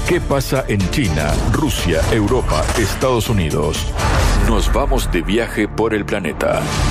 ¿Qué pasa en China, Rusia, Europa, Estados Unidos? Nos vamos de viaje por el planeta.